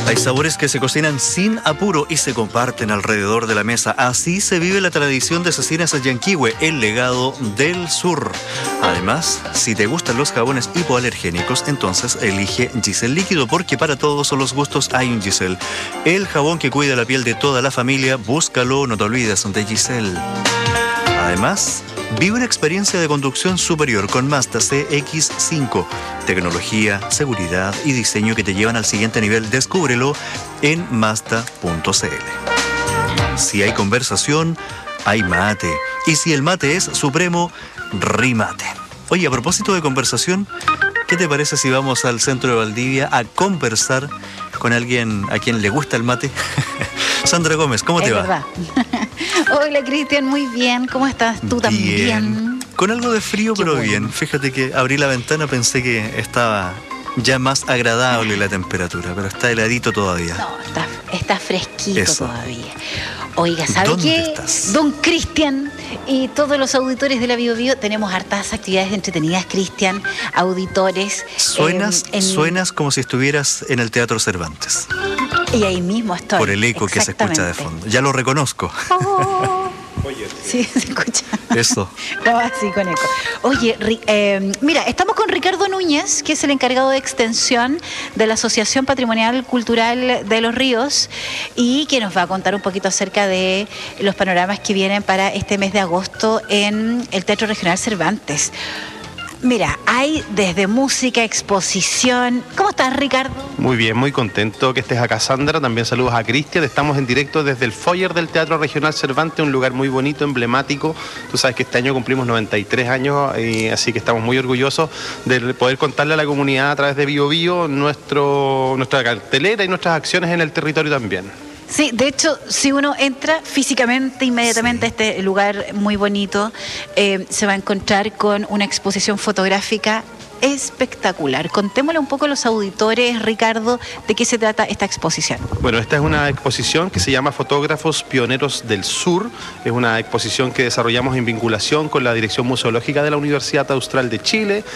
Hay sabores que se cocinan sin apuro y se comparten alrededor de la mesa. Así se vive la tradición de Cecinas Yanquihue, el legado del sur. Además, si te gustan los jabones hipoalergénicos, entonces elige Giselle Líquido, porque para todos los gustos hay un Giselle. El jabón que cuida la piel de toda la familia, búscalo, no te olvides de Giselle. Además, vive una experiencia de conducción superior con Mazda CX-5. Tecnología, seguridad y diseño que te llevan al siguiente nivel. Descúbrelo en Mazda.cl. Si hay conversación, hay mate. Y si el mate es supremo, Rimate. Oye, a propósito de conversación, ¿qué te parece si vamos al centro de Valdivia a conversar con alguien a quien le gusta el mate? Sandra Gómez, ¿cómo te va? Es verdad. Hola, Cristian, muy bien. ¿Cómo estás? ¿Tú también? Con algo de frío, Qué pero bueno. bien. Fíjate que abrí la ventana, pensé que estaba ya más agradable la temperatura, pero está heladito todavía. No, está fresquito Eso. todavía. Oiga, ¿sabe ¿Dónde qué? estás? Don Cristian y todos los auditores de la Bio Bio, tenemos hartas actividades entretenidas, Cristian, auditores. Suenas como si estuvieras en el Teatro Cervantes, Y ahí mismo estoy. por el eco que se escucha de Exactamente. fondo. Ya lo reconozco. Oh. Sí, se escucha. Eso. No, así con eco. Oye, mira, estamos con Ricardo Núñez, que es el encargado de extensión de la Asociación Patrimonial Cultural de Los Ríos, y que nos va a contar un poquito acerca de los panoramas que vienen para este mes de agosto en el Teatro Regional Cervantes. Mira, hay desde música, exposición. ¿Cómo estás, Ricardo? Muy bien, muy contento que estés acá, Sandra. También saludos a Cristian. Estamos en directo desde el foyer del Teatro Regional Cervantes, un lugar muy bonito, emblemático. Tú sabes que este año cumplimos 93 años, así que estamos muy orgullosos de poder contarle a la comunidad a través de Bio Bio nuestra cartelera y nuestras acciones en el territorio también. Sí, de hecho, si uno entra físicamente, inmediatamente a este lugar muy bonito, se va a encontrar con una exposición fotográfica espectacular. Contémosle un poco a los auditores, Ricardo, de qué se trata esta exposición. Bueno, esta es una exposición que se llama Fotógrafos Pioneros del Sur. Es una exposición que desarrollamos en vinculación con la Dirección Museológica de la Universidad Austral de Chile,